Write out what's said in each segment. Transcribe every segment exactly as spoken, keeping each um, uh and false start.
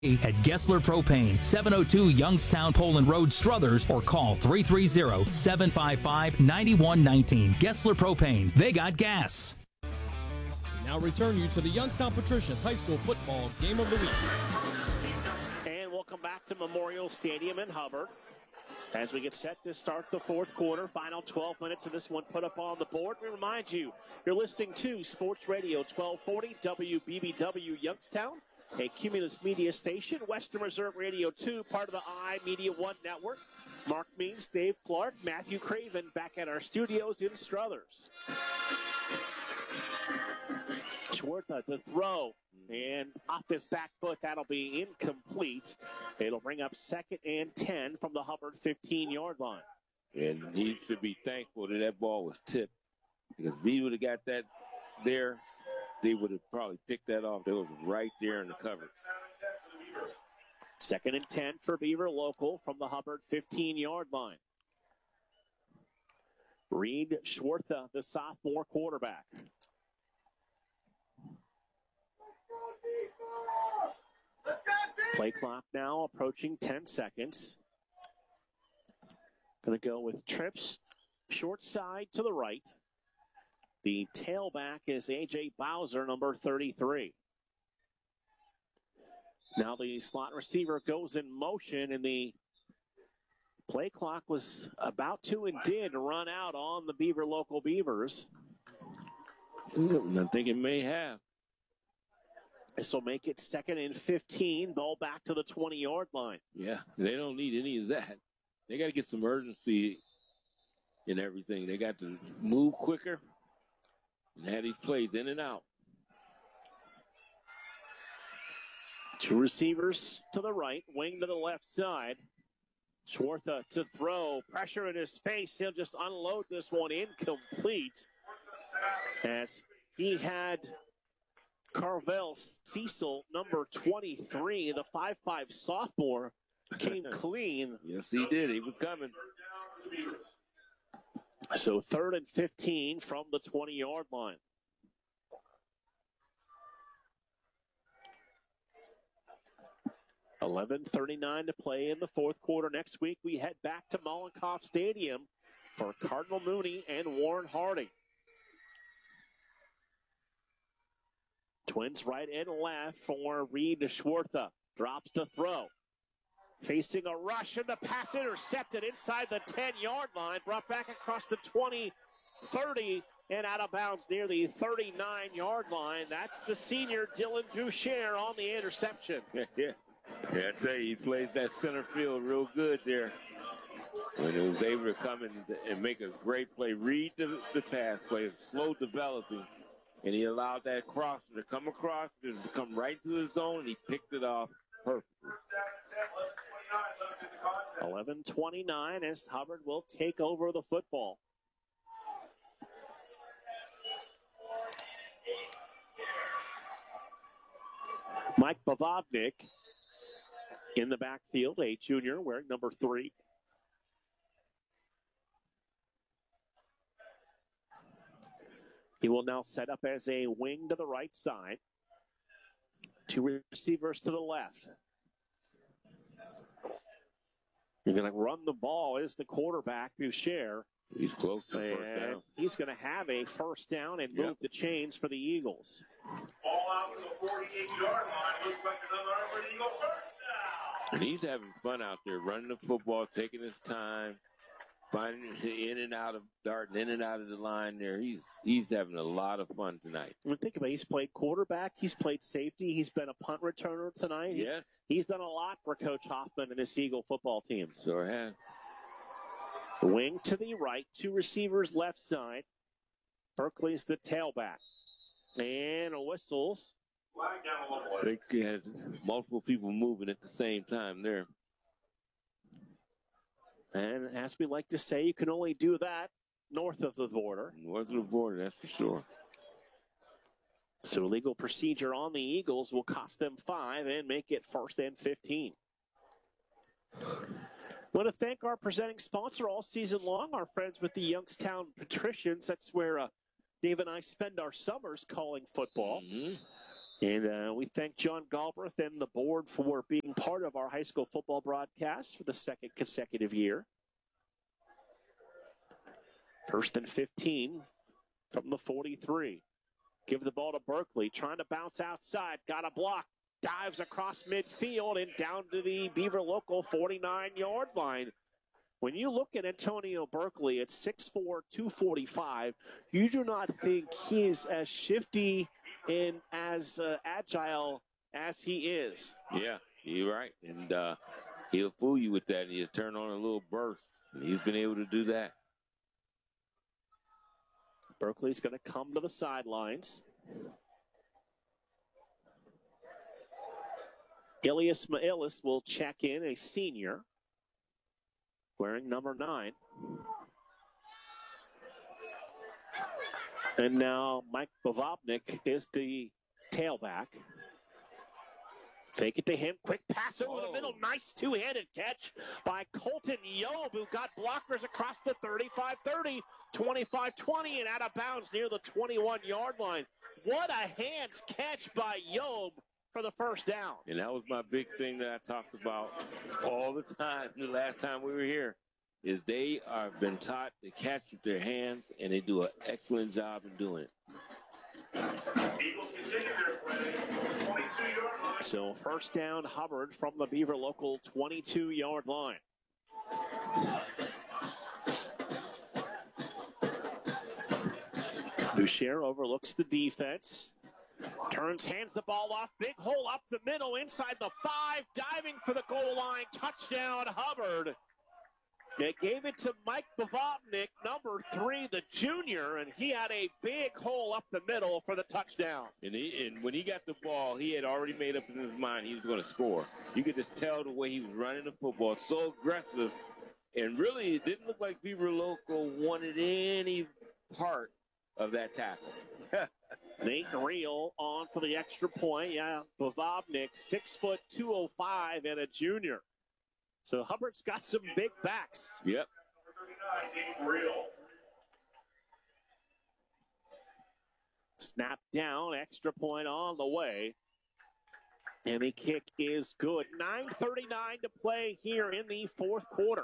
at Gessler Propane, seven oh two Youngstown Poland Road, Struthers, or call three three zero, seven five five, nine one one nine. Gessler Propane, they got gas. We now return you to the Youngstown Patricians High School Football Game of the Week. And welcome back to Memorial Stadium in Hubbard as we get set to start the fourth quarter. Final twelve minutes of this one put up on the board. We remind you, you're listening to Sports Radio twelve forty W B B W Youngstown, a Cumulus Media station, Western Reserve Radio two, part of the iMedia One network. Mark Means, Dave Clark, Matthew Craven back at our studios in Struthers. Schwartha to throw, and off his back foot, that'll be incomplete. It'll bring up second and ten from the Hubbard fifteen-yard line. And he should be thankful that that ball was tipped, because if he would have got that there, they would have probably picked that off. That was right there in the coverage. Second and ten for Beaver Local from the Hubbard fifteen-yard line. Reed Schwartha, the sophomore quarterback. Play clock now approaching ten seconds. Going to go with trips short side to the right. The tailback is A J Bowser, number thirty-three. Now the slot receiver goes in motion, and the play clock was about to and did run out on the Beaver Local Beavers. I think it may have. This will make it second and fifteen. Ball back to the twenty-yard line. Yeah, they don't need any of that. They got to get some urgency in everything. They got to move quicker and have these plays in and out. Two receivers to the right, wing to the left side. Schwartha to throw. Pressure in his face. He'll just unload this one incomplete, as he had Carvel Cecil, number twenty-three, the five five sophomore, came clean. Yes, he did. He was coming. So third and fifteen from the twenty-yard line. eleven thirty-nine to play in the fourth quarter. Next week, we head back to Mollenkoff Stadium for Cardinal Mooney and Warren Harding. Twins right and left for Reed to Schwartha. Drops to throw. Facing a rush, and the pass intercepted inside the ten-yard line. Brought back across the twenty, thirty, and out of bounds near the thirty-nine-yard line. That's the senior Dylan Boucher on the interception. yeah, yeah, I tell you, he plays that center field real good there. When he was able to come in and make a great play, read the, the pass play, slow developing. And he allowed that crosser to come across, to come right to the zone, and he picked it off perfectly. eleven twenty-nine as Hubbard will take over the football. Mike Bavovnik in the backfield, a junior wearing number three. He will now set up as a wing to the right side. Two receivers to the left. You're going to run the ball is the quarterback, Boucher. He's close to the first down. He's going to have a first down and move yep. the chains for the Eagles. Ball out to the forty-eight-yard line. Looks like another opportunity to go first down. And he's having fun out there, running the football, taking his time, finding in and out of, darting in and out of the line there. He's he's having a lot of fun tonight. I mean, think about it. He's played quarterback. He's played safety. He's been a punt returner tonight. Yes. He, he's done a lot for Coach Hoffman and his Eagle football team. Sure has. Wing to the right. Two receivers left side. Berkeley's the tailback. And whistles. They had multiple people moving at the same time there. And as we like to say, you can only do that north of the border. North of the border, that's for sure. So legal procedure on the Eagles will cost them five and make it first and fifteen. I want to thank our presenting sponsor all season long, our friends with the Youngstown Patricians. That's where uh, Dave and I spend our summers calling football. Mm-hmm. And uh, we thank John Galbraith and the board for being part of our high school football broadcast for the second consecutive year. First and fifteen from the forty-three. Give the ball to Berkeley, trying to bounce outside. Got a block. Dives across midfield and down to the Beaver Local forty-nine-yard line. When you look at Antonio Berkeley at six four, two forty-five, you do not think he is as shifty and as uh, agile as he is. Yeah, you're right. And uh, he'll fool you with that. He just turn on a little burst. And he's been able to do that. Berkeley's going to come to the sidelines. Ilias Maelis will check in, a senior, wearing number nine. And now Mike Bovovnik is the tailback. Fake it to him. Quick pass over Whoa. the middle. Nice two-handed catch by Colton Yob, who got blockers across the thirty-five thirty, twenty-five twenty, and out of bounds near the twenty-one-yard line. What a hands catch by Yob for the first down. And that was my big thing that I talked about all the time the last time we were here, is they are been taught to catch with their hands, and they do an excellent job in doing it. Eagles continue their play. twenty-two-yard line. So first down, Hubbard from the Beaver Local twenty-two-yard line. Boucher overlooks the defense. Turns, hands the ball off. Big hole up the middle, inside the five. Diving for the goal line. Touchdown, Hubbard. They gave it to Mike Bovovnik, number three, the junior, and he had a big hole up the middle for the touchdown. And, he, and when he got the ball, he had already made up in his mind he was going to score. You could just tell the way he was running the football, so aggressive. And really, it didn't look like Beaver Local wanted any part of that tackle. Nate Reel on for the extra point. Yeah, Bovovnik, six foot two oh five and a junior. So Hubbard's got some big backs. Yep. Snap down, extra point on the way. And the kick is good. nine thirty-nine to play here in the fourth quarter.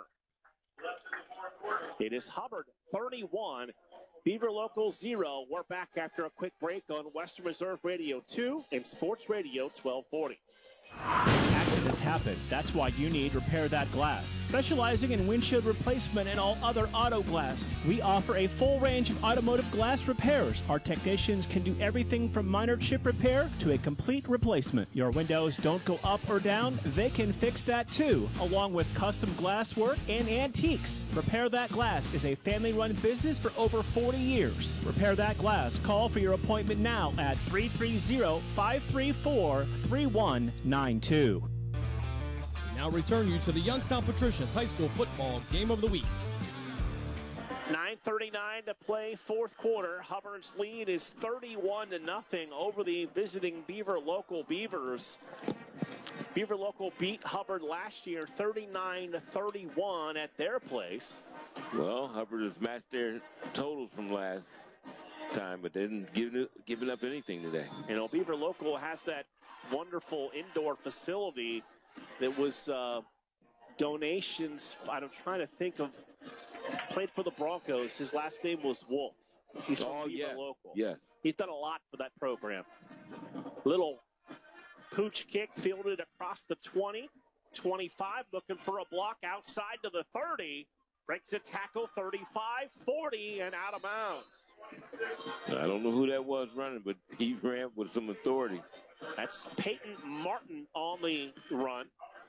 It is Hubbard thirty-one, Beaver Local zero. We're back after a quick break on Western Reserve Radio two and Sports Radio twelve forty. Accidents happen. That's why you need Repair That Glass. Specializing in windshield replacement and all other auto glass, we offer a full range of automotive glass repairs. Our technicians can do everything from minor chip repair to a complete replacement. Your windows don't go up or down, they can fix that too, along with custom glass work and antiques. Repair That Glass is a family-run business for over forty years. Repair That Glass. Call for your appointment now at three three zero, five three four, three one nine two. We now return you to the Youngstown Patricians High School Football Game of the Week. nine thirty-nine to play, fourth quarter. Hubbard's lead is thirty-one to nothing over the visiting Beaver Local Beavers. Beaver Local beat Hubbard last year thirty-nine to thirty-one at their place. Well, Hubbard has matched their totals from last time, but they didn't give it, giving up anything today. You know, Beaver Local has that wonderful indoor facility that was uh, donations. I'm trying to think of, played for the Broncos. His last name was Wolf. He's from Oh, Beaver yes. Local. Yes. He's done a lot for that program. Little pooch kick fielded across the twenty, twenty-five, looking for a block outside to the thirty. Breaks a tackle, thirty-five, forty, and out of bounds. I don't know who that was running, but he ran with some authority. That's Peyton Martin on the run.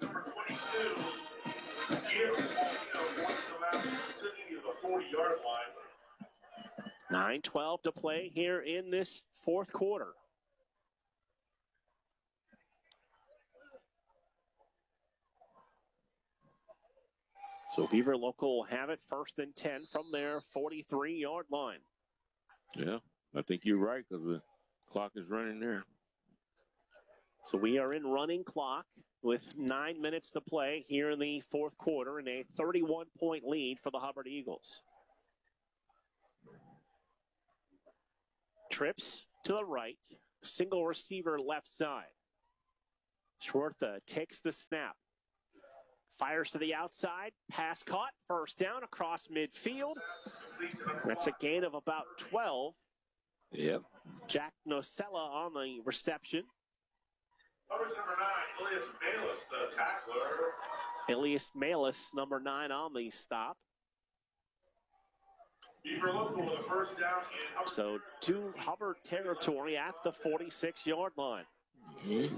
nine twelve to play here in this fourth quarter. So Beaver Local will have it first and ten from their forty-three-yard line. Yeah, I think you're right because the clock is running there. So we are in running clock with nine minutes to play here in the fourth quarter and a thirty-one point lead for the Hubbard Eagles. Trips to the right, single receiver left side. Schwartha takes the snap. Fires to the outside. Pass caught. First down across midfield. That's a gain of about twelve. Yep. Jack Nocella on the reception. Numbers number nine, Elias Bayless, the tackler. Elias Malis, number nine, on the stop. Beaver Local with a first down in Hubbard. So to Hubbard territory at the forty-six-yard line. Mm-hmm.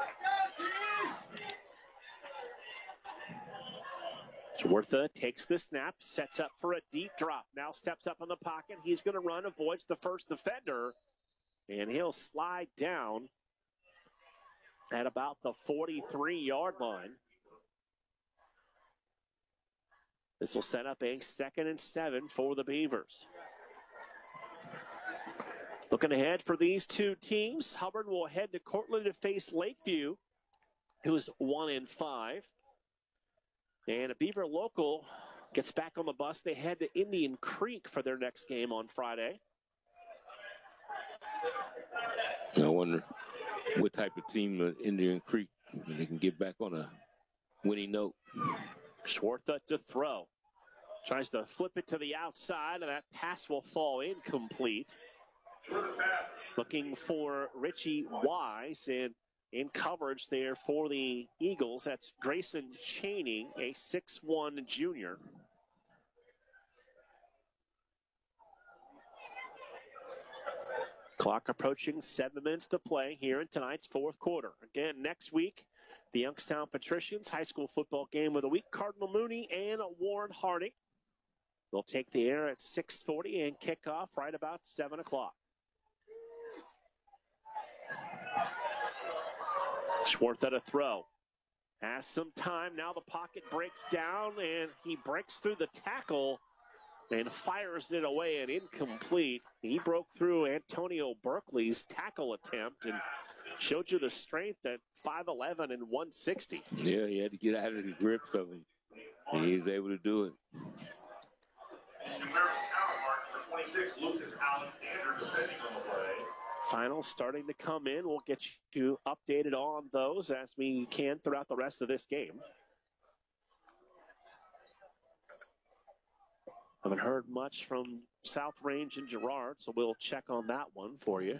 Schwartha takes the snap, sets up for a deep drop. Now steps up in the pocket. He's going to run, avoids the first defender, and he'll slide down at about the forty-three-yard line. This will set up a second and seven for the Beavers. Looking ahead for these two teams, Hubbard will head to Cortland to face Lakeview, who's one and five. And a Beaver local gets back on the bus. They head to Indian Creek for their next game on Friday. I wonder what type of team uh, Indian Creek, they can get back on a winning note. Schwartha to throw. Tries to flip it to the outside, and that pass will fall incomplete. Looking for Richie Wise, and in coverage there for the Eagles, that's Grayson Chaney, a six one junior. Clock approaching seven minutes to play here in tonight's fourth quarter. Again, next week, the Youngstown Patricians high school football game of the week. Cardinal Mooney and Warren Harding will take the air at six forty and kick off right about seven o'clock. Schwartha to throw. Has some time. Now the pocket breaks down, and he breaks through the tackle and fires it away and incomplete. He broke through Antonio Berkeley's tackle attempt and showed you the strength at five eleven and one sixty. Yeah, he had to get out of the grips of him, and he was able to do it. Numerical talent mark number twenty-six, Lucas Alexander, defending on the play. Finals starting to come in. We'll get you updated on those as we can throughout the rest of this game. Haven't heard much from South Range and Girard, so we'll check on that one for you.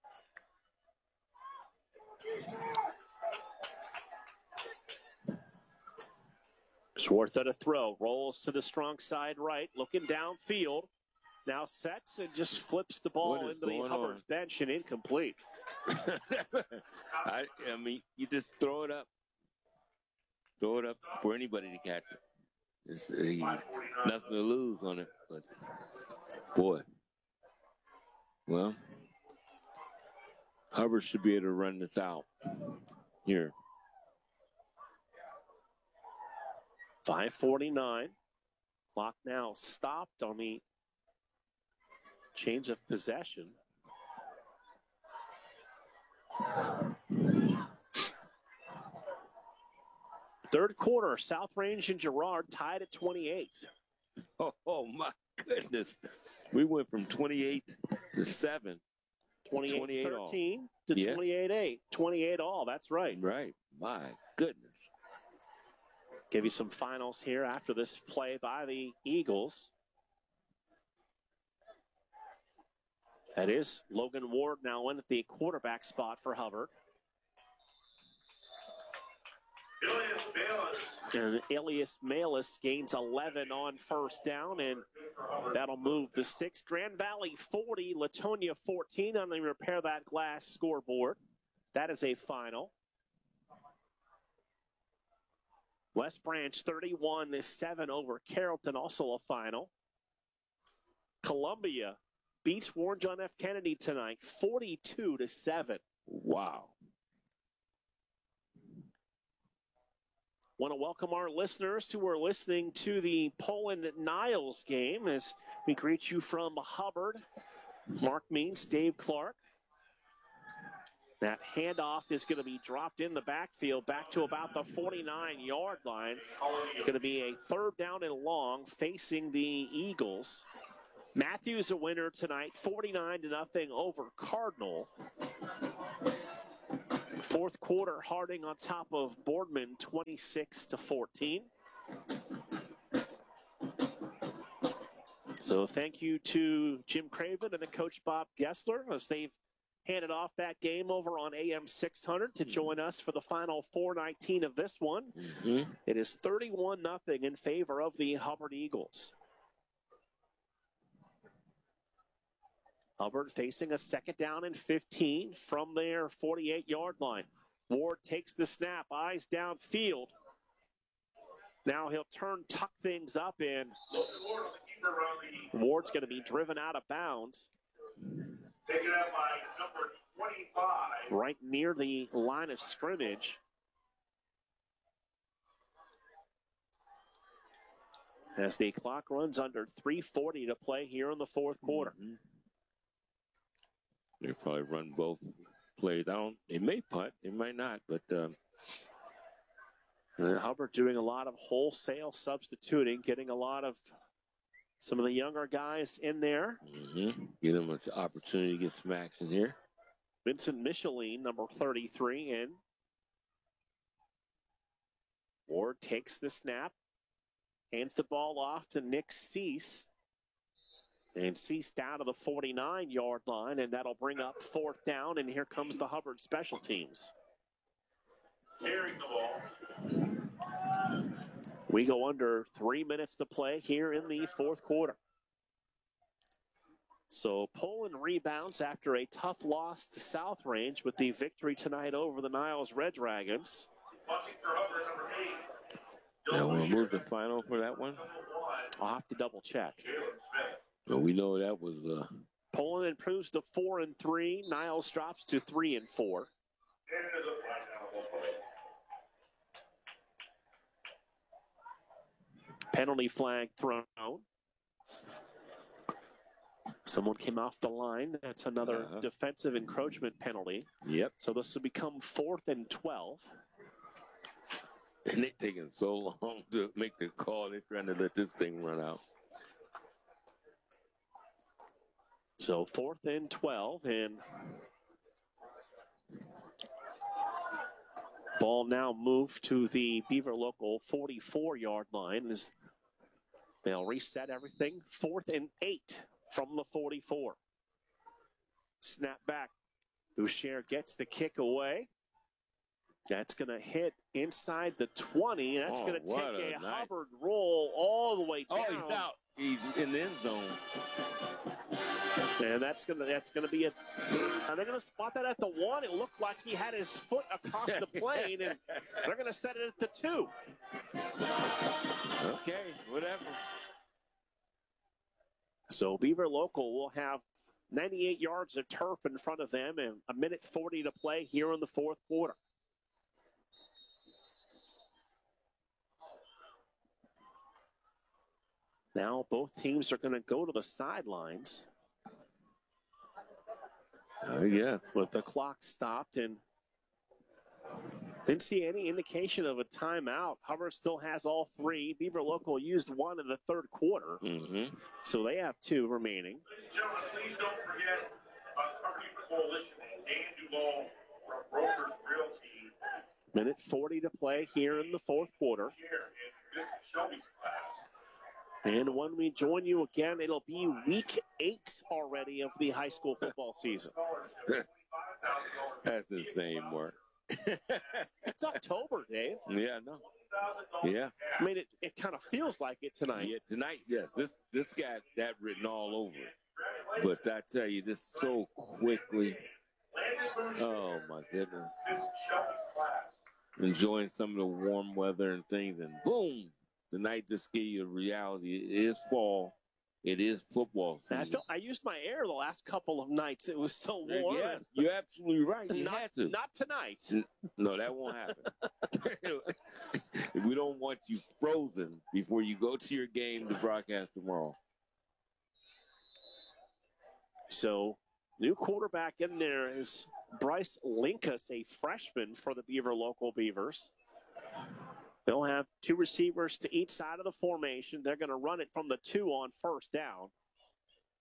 Mm-hmm. Schwartha to throw. Rolls to the strong side right. Looking downfield. Now sets and just flips the ball into the Hubbard on? bench and incomplete. I, I mean, you just throw it up. Throw it up for anybody to catch it. It's uh, nothing to lose on it. But, boy. Well, Hubbard should be able to run this out here. five forty-nine. Clock now stopped on the change of possession. Third quarter, South Range and Girard tied at twenty-eight. Oh, oh my goodness. We went from twenty-eight to seven. twenty-eight thirteen to yeah. twenty-eight eight. twenty-eight all, that's right. Right. My goodness. Give you some finals here after this play by the Eagles. That is Logan Ward now in at the quarterback spot for Hubbard. And Elias Malis gains eleven on first down, and that'll move the six. Grand Valley forty, Latonia fourteen on the Repair That Glass scoreboard. That is a final. West Branch thirty-one to seven over Carrollton, also a final. Columbia beats Warren John F. Kennedy tonight, forty-two to seven. Wow. Want to welcome our listeners who are listening to the Poland Niles game as we greet you from Hubbard. Mark Means, Dave Clark. That handoff is going to be dropped in the backfield back to about the forty-nine-yard line. It's going to be a third down and long facing the Eagles. Matthews a winner tonight, forty-nine to nothing over Cardinal. Fourth quarter, Harding on top of Boardman, twenty-six to fourteen. So thank you to Jim Craven and the coach Bob Gessler as they've handed off that game over on A M six hundred to join us for the final four nineteen of this one. Mm-hmm. It is thirty-one nothing in favor of the Hubbard Eagles. Hubbard facing a second down and fifteen from their forty-eight-yard line. Ward takes the snap, eyes downfield. Now he'll turn, tuck things up in. Ward's going to be driven out of bounds. Taken out by number twenty-five. Right near the line of scrimmage. As the clock runs under three forty to play here in the fourth quarter. Mm-hmm. They probably run both plays. I don't. They may punt. They might not. But um, uh, Hubbard doing a lot of wholesale substituting, getting a lot of some of the younger guys in there. Mm-hmm. Give them an opportunity to get some action here. Vincent Micheline, number thirty-three, in. Ward takes the snap, hands the ball off to Nick Cease. And Cease down to the forty-nine-yard line, and that'll bring up fourth down, and here comes the Hubbard special teams. Carrying the ball. We go under three minutes to play here in the fourth quarter. So Poland rebounds after a tough loss to South Range with the victory tonight over the Niles Red Dragons. Now, what was the final for that one? I'll have to double check. Well, we know that was. Uh... Poland improves to four and three. Niles drops to three and four. Penalty flag thrown. Someone came off the line. That's another uh-huh. defensive encroachment penalty. Yep. So this will become fourth and twelve. And they're taking so long to make the call. They're trying to let this thing run out. So fourth and twelve, and ball now moved to the Beaver Local forty-four-yard line as they'll reset everything. Fourth and eight from the forty-four. Snap back. Boucher gets the kick away. That's going to hit inside the twenty. That's oh, going to take a, a Hubbard roll all the way down. Oh, he's out. He's in the end zone. And that's gonna that's gonna be a. Are they gonna spot that at the one? It looked like he had his foot across the plane, and they're gonna set it at the two. Okay, whatever. So Beaver Local will have ninety-eight yards of turf in front of them, and a minute forty to play here in the fourth quarter. Now both teams are going to go to the sidelines. Uh, yes. With the clock stopped and didn't see any indication of a timeout. Hubbard still has all three. Beaver Local used one in the third quarter. Mm-hmm. So they have two remaining. Ladies and gentlemen, please don't forget about the Hubbard Coalition and Dan Duvall from Brokers Realty. Minute forty to play here in the fourth quarter. Here in this Shelby's class. And when we join you again, it'll be week eight already of the high school football season. That's insane, Mark. It's October, Dave. Yeah, no. Yeah. I mean, it, it kind of feels like it tonight. Yeah, tonight, yes. This this got that written all over it. But I tell you, this so quickly. Oh, my goodness. Enjoying some of the warm weather and things, and boom. Tonight, just give you a reality. It is fall. It is football season. I, felt, I used my air the last couple of nights. It was so warm. Yes, you're absolutely right. You not, had to. Not tonight. No, that won't happen. We don't want you frozen before you go to your game to broadcast tomorrow. So, new quarterback in there is Bryce Linkus, a freshman for the Beaver Local Beavers. They'll have two receivers to each side of the formation. They're going to run it from the two on first down.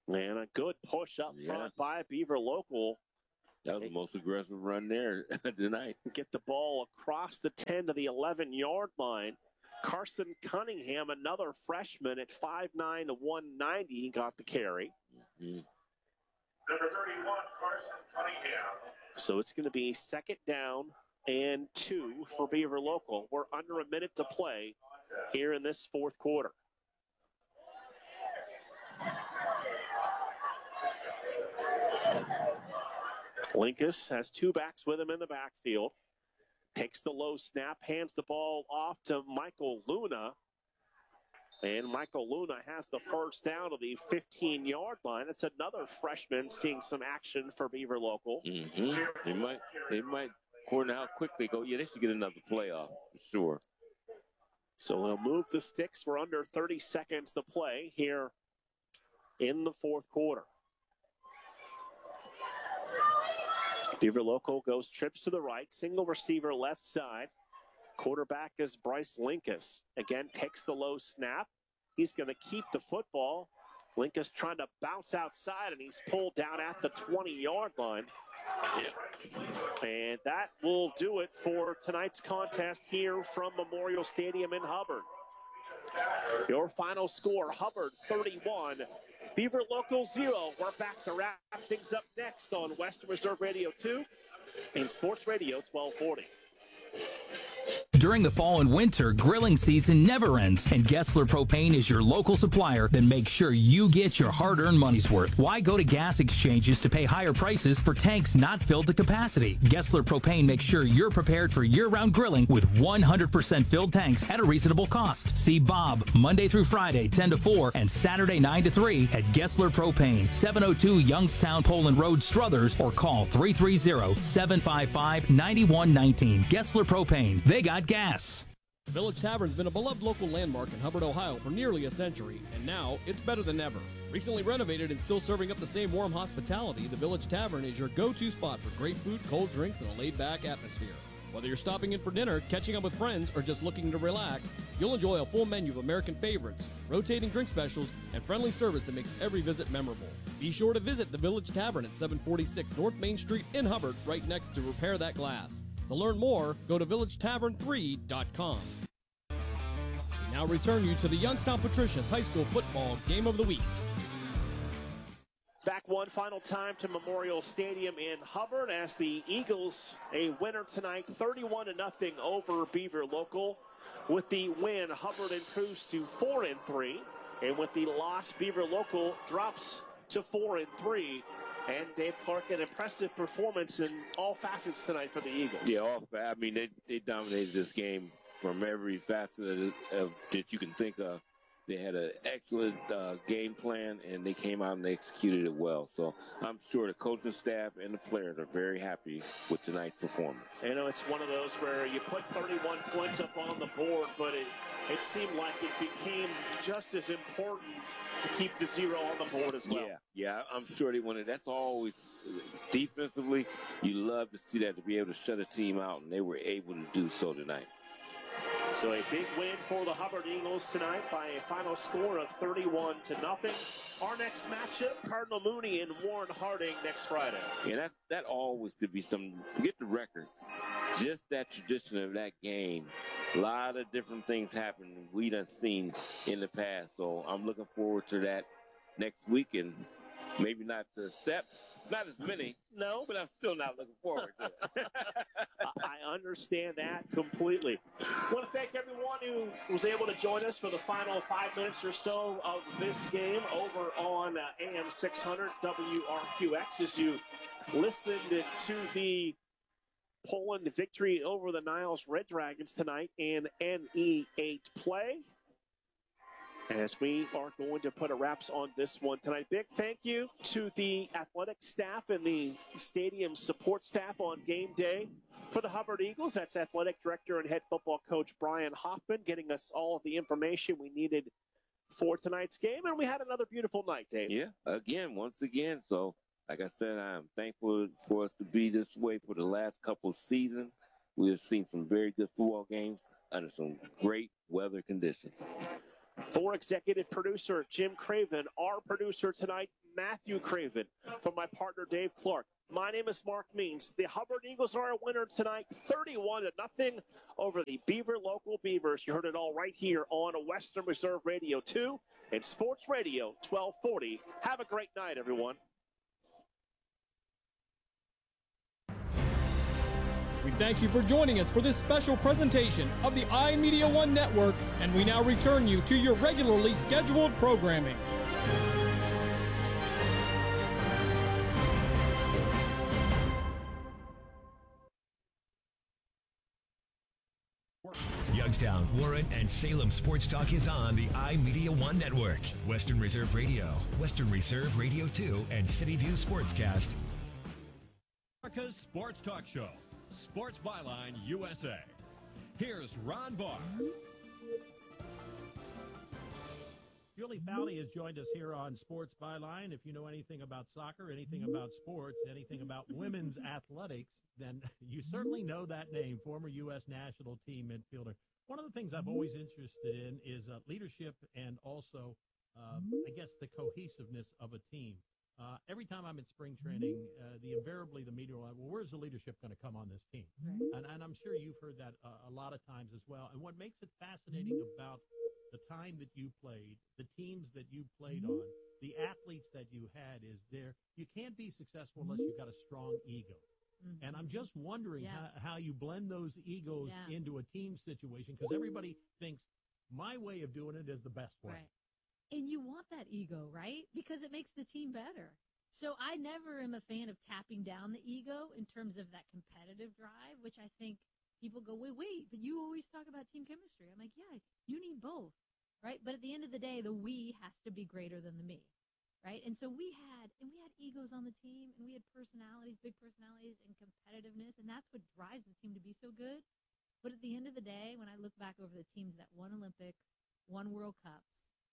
And a good push up Yeah. front by Beaver Local. That was the most aggressive run there tonight. Get the ball across the ten to the eleven-yard line. Carson Cunningham, another freshman at five nine to one ninety, got the carry. Mm-hmm. Number thirty-one, Carson Cunningham. So it's going to be second down and two for Beaver Local. We're under a minute to play here in this fourth quarter. Linkus has two backs with him in the backfield. Takes the low snap, hands the ball off to Michael Luna. And Michael Luna has the first down of the fifteen-yard line. It's another freshman seeing some action for Beaver Local. Mm-hmm. They might, they might, according to how quick they go, yeah, they should get another playoff for sure. So we'll move the sticks. We're under thirty seconds to play here in the fourth quarter. Beaver Local goes trips to the right, single receiver left side. Quarterback is Bryce Linkus. Again, takes the low snap. He's going to keep the football. Linkus trying to bounce outside, and he's pulled down at the twenty-yard line. Yeah. And that will do it for tonight's contest here from Memorial Stadium in Hubbard. Your final score, Hubbard thirty-one, Beaver Local zero. We're back to wrap things up next on Western Reserve Radio two and Sports Radio twelve forty. During the fall and winter, grilling season never ends, and Gessler Propane is your local supplier that makes sure you get your hard-earned money's worth. Why go to gas exchanges to pay higher prices for tanks not filled to capacity? Gessler Propane makes sure you're prepared for year-round grilling with one hundred percent filled tanks at a reasonable cost. See Bob Monday through Friday, ten to four, and Saturday, nine to three at Gessler Propane, seven oh two Youngstown Poland Road, Struthers, or call three three zero, seven five five, nine one one nine. Gessler Propane. They got gas. Village Tavern's been a beloved local landmark in Hubbard, Ohio for nearly a century, and now it's better than ever. Recently renovated and still serving up the same warm hospitality, the Village Tavern is your go-to spot for great food, cold drinks, and a laid-back atmosphere. Whether you're stopping in for dinner, catching up with friends, or just looking to relax, you'll enjoy a full menu of American favorites, rotating drink specials, and friendly service that makes every visit memorable. Be sure to visit the Village Tavern at seven forty-six North Main Street in Hubbard, right next to Repair That Glass. To learn more, go to village tavern three dot com. We now return you to the Youngstown Patricians High School Football Game of the Week. Back one final time to Memorial Stadium in Hubbard as the Eagles, a winner tonight, thirty-one to nothing over Beaver Local. With the win, Hubbard improves to four and three, and with the loss, Beaver Local drops to four and three. And Dave Clark, an impressive performance in all facets tonight for the Eagles. Yeah, all, I mean, they, they dominated this game from every facet of, of that you can think of. They had an excellent uh, game plan, and they came out and they executed it well. So I'm sure the coaching staff and the players are very happy with tonight's performance. You know, it's one of those where you put thirty-one points up on the board, but it, it seemed like it became just as important to keep the zero on the board as well. Yeah, yeah, I'm sure they wanted. That's always defensively. You love to see that, to be able to shut a team out, and they were able to do so tonight. So a big win for the Hubbard Eagles tonight by a final score of thirty-one to nothing. Our next matchup, Cardinal Mooney and Warren Harding next Friday. Yeah, that that always could be some. Forget the records, just that tradition of that game. A lot of different things happen we done seen in the past. So I'm looking forward to that next week, and maybe not the steps. It's not as many. No, but I'm still not looking forward to it. I understand that completely. I want to thank everyone who was able to join us for the final five minutes or so of this game over on uh, A M six hundred W R Q X as you listened to the Poland victory over the Niles Red Dragons tonight in N E eight play. As we are going to put a wraps on this one tonight. Big thank you to the athletic staff and the stadium support staff on game day for the Hubbard Eagles. That's athletic director and head football coach Brian Hoffman getting us all of the information we needed for tonight's game. And we had another beautiful night, Dave. Yeah, again, once again. So, like I said, I'm thankful for us to be this way for the last couple of seasons. We have seen some very good football games under some great weather conditions. For executive producer Jim Craven, our producer tonight, Matthew Craven. For my partner, Dave Clark, my name is Mark Means. The Hubbard Eagles are a winner tonight, thirty-one to nothing over the Beaver Local Beavers. You heard it all right here on Western Reserve Radio two and Sports Radio twelve forty. Have a great night, everyone. We thank you for joining us for this special presentation of the iMedia One Network, and we now return you to your regularly scheduled programming. Youngstown, Warren, and Salem Sports Talk is on the iMedia One Network. Western Reserve Radio, Western Reserve Radio two, and City View Sportscast. America's Sports Talk Show, Sports Byline U S A. Here's Ron Barr. Julie Fowley has joined us here on Sports Byline. If you know anything about soccer, anything about sports, anything about women's athletics, then you certainly know that name, former U S national team midfielder. One of the things I've always interested in is uh, leadership and also, um, I guess, the cohesiveness of a team. Uh, every time I'm in spring training, uh, the invariably the media will, well, where's the leadership going to come on this team? Right. And, and I'm sure you've heard that uh, a lot of times as well. And what makes it fascinating about the time that you played, the teams that you played on, the athletes that you had is there. You can't be successful unless you've got a strong ego. Mm-hmm. And I'm just wondering yeah. how, how you blend those egos yeah. into a team situation, because everybody thinks my way of doing it is the best way. Right. And you want that ego, right? Because it makes the team better. So I never am a fan of tapping down the ego in terms of that competitive drive, which I think people go, wait, wait, but you always talk about team chemistry. I'm like, yeah, you need both, right? But at the end of the day, the we has to be greater than the me, right? And so we had, and we had egos on the team, and we had personalities, big personalities, and competitiveness, and that's what drives the team to be so good. But at the end of the day, when I look back over the teams that won Olympics, won World Cups,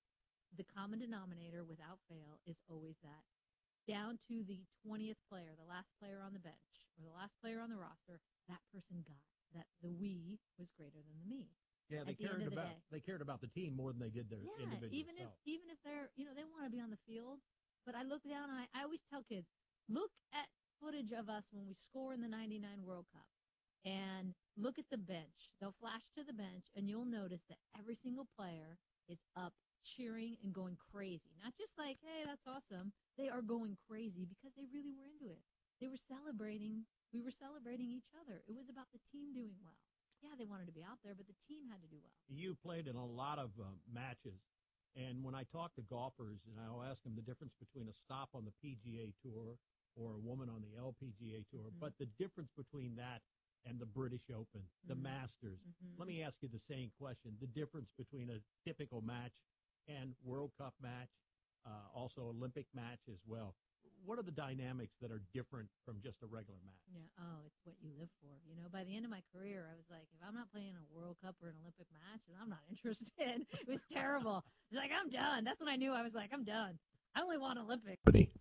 the common denominator without fail is always that. Down to the twentieth player, the last player on the bench, or the last player on the roster, that person got that the we was greater than the me. Yeah, they the cared about the they cared about the team more than they did their yeah, individual even self. if even if they're you know they want to be on the field, but I look down and I, I always tell kids, look at footage of us when we score in the ninety-nine World Cup, and look at the bench. They'll flash to the bench, and you'll notice that every single player is up, cheering and going crazy. Not just like, hey, that's awesome. They are going crazy because they really were into it. They were celebrating. We were celebrating each other. It was about the team doing well. Yeah, they wanted to be out there, but the team had to do well. You played in a lot of uh, matches, and when I talk to golfers, and I'll ask them the difference between a stop on the P G A Tour or a woman on the L P G A Tour, mm-hmm. but the difference between that and the British Open, the mm-hmm. Masters. Mm-hmm. Let me ask you the same question. The difference between a typical match and World Cup match, uh, also Olympic match as well. What are the dynamics that are different from just a regular match? Yeah, oh, it's what you live for. You know, by the end of my career, I was like, if I'm not playing a World Cup or an Olympic match, and I'm not interested. It was terrible. It's like, I'm done. That's when I knew I was like, I'm done. I only want Olympics.